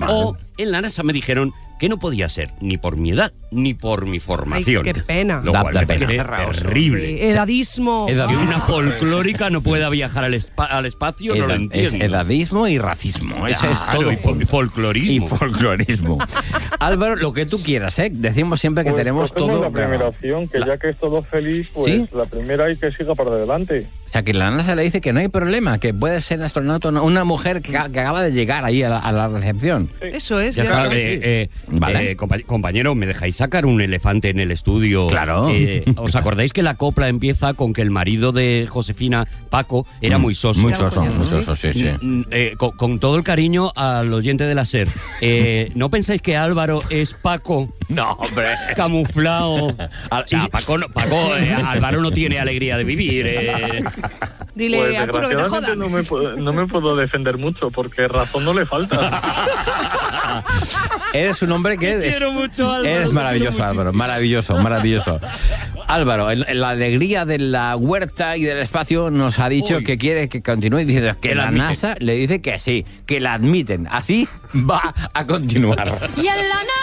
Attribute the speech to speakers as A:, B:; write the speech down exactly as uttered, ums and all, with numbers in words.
A: Vale.
B: O en la NASA me dijeron que no podía ser ni por mi edad ni por mi formación.
C: Ay, qué pena.
B: Lo
A: Da-
B: cual
A: da
B: me
A: pena.
B: parece terrible.
C: Sí, edadismo.
A: Edad-
B: Que una folclórica no pueda viajar al, espa- al espacio, no lo
A: Edad- es
B: entiendo.
A: edadismo y racismo. Eso es
B: Claro,
A: todo.
B: y fol- y folclorismo.
A: Y folclorismo. Álvaro, lo que tú quieras, ¿eh? Decimos siempre que
D: Pues
A: tenemos
D: cogemos
A: todo.
D: la primera opción, que
A: La-
D: ya que es todo feliz, pues
A: ¿Sí?
D: la primera hay que siga para adelante.
A: O sea, que la NASA le dice que no hay problema, que puede ser astronauta una, una mujer que, que acaba de llegar ahí a la, a la recepción.
C: Eso es.
B: Ya
C: ya
B: está,
C: está.
B: eh, eh,
A: Vale.
B: eh, compa- compañero, ¿me dejáis sacar un elefante en el estudio?
A: Claro.
B: Eh, ¿Os acordáis que la copla empieza con que el marido de Josefina, Paco, era
A: Mm,
B: muy soso?
A: Muy
C: Era un
A: soso,
C: coñazo,
A: muy
C: ¿sí?
A: soso, sí, sí.
B: Mm, eh, con, con todo el cariño al oyente de la SER, eh, ¿no pensáis que Álvaro es Paco
A: No, hombre.
B: camuflado? O sea, Paco, no- Paco eh, Álvaro no tiene alegría de vivir. eh.
C: Dile,
D: Pues
C: Arturo, que te
D: desgraciadamente
C: jodan.
D: no me, puedo, no me puedo defender mucho, porque razón no le falta.
A: Eres un hombre que
B: Te
A: es,
B: quiero mucho, Álvaro,
A: eres
B: te
A: maravilloso,
B: quiero
A: Álvaro, maravilloso, maravilloso. Álvaro, en, en la alegría de la huerta y del espacio nos ha dicho
B: Uy.
A: que quiere que continúe diciendo que
B: Que la
A: la
B: admiten.
A: NASA le dice que sí, que la admiten. Así va a continuar.
E: Y en la